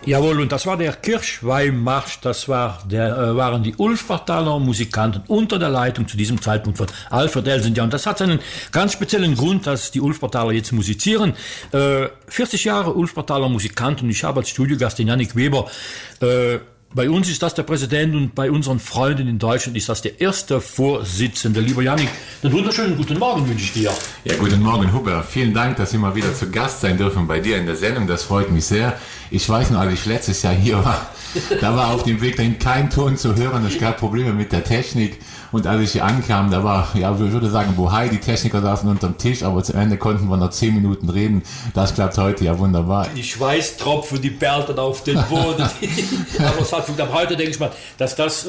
Jawohl, und das war der Kirchweihmarsch, waren die Ulfpartaler Musikanten unter der Leitung zu diesem Zeitpunkt von Alfred Elsen. Ja, und das hat einen ganz speziellen Grund, dass die Ulfpartaler jetzt musizieren. 40 Jahre Ulfpartaler Musikanten, und ich habe als Studiogast den Jannik Weber. Bei uns ist das der Präsident und bei unseren Freunden in Deutschland ist das der erste Vorsitzende. Lieber Jannik, einen wunderschönen guten Morgen wünsche ich dir. Ja, guten Morgen, Hubert. Vielen Dank, dass wir mal wieder zu Gast sein dürfen bei dir in der Sendung. Das freut mich sehr. Ich weiß noch, als ich letztes Jahr hier war, da war auf dem Weg dahin kein Ton zu hören. Es gab Probleme mit der Technik. Und als ich hier ankam, da war, ja, ich würde sagen, bohai, die Techniker saßen unterm Tisch, aber zu Ende konnten wir noch 10 Minuten reden. Das klappt heute ja wunderbar. Die Schweißtropfen, die perlten auf den Boden. Aber es hat heute, denke ich mal, dass das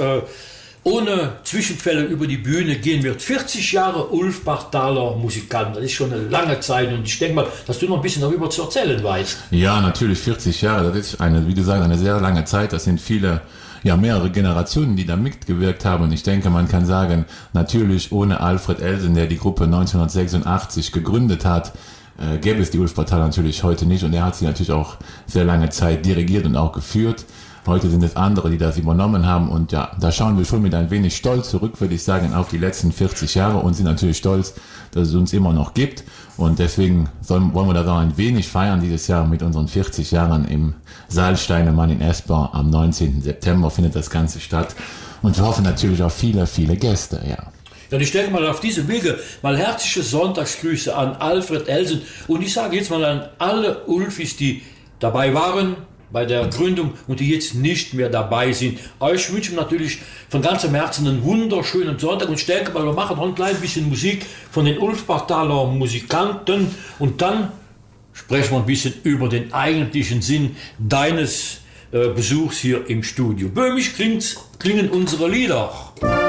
ohne Zwischenfälle über die Bühne gehen wird. 40 Jahre Ulfpartaler Musikanten, das ist schon eine lange Zeit. Und ich denke mal, dass du noch ein bisschen darüber zu erzählen weißt. Ja, natürlich, 40 Jahre, das ist wie du sagst, eine sehr lange Zeit. Das sind mehrere Generationen, die da mitgewirkt haben. Und ich denke, man kann sagen, natürlich ohne Alfred Elsen, der die Gruppe 1986 gegründet hat, gäbe es die Ulfpartaler natürlich heute nicht. Und er hat sie natürlich auch sehr lange Zeit dirigiert und auch geführt. Heute sind es andere, die das übernommen haben. Und ja, da schauen wir schon mit ein wenig Stolz zurück, würde ich sagen, auf die letzten 40 Jahre und sind natürlich stolz, dass es uns immer noch gibt. Und deswegen wollen wir das auch ein wenig feiern dieses Jahr mit unseren 40 Jahren im Saal Steinemann in Esper. Am 19. September findet das Ganze statt. Und wir hoffen natürlich auf viele, viele Gäste, ja. Ja, ich denke mal auf diese Wege mal herzliche Sonntagsgrüße an Alfred Elsen. Und ich sage jetzt mal an alle Ulfis, die dabei waren bei der Gründung und die jetzt nicht mehr dabei sind. Euch wünschen wir natürlich von ganzem Herzen einen wunderschönen Sonntag und ich denke mal, wir machen noch ein klein bisschen Musik von den Ulfpartaler Musikanten und dann sprechen wir ein bisschen über den eigentlichen Sinn deines Besuchs hier im Studio. Böhmisch klingen unsere Lieder.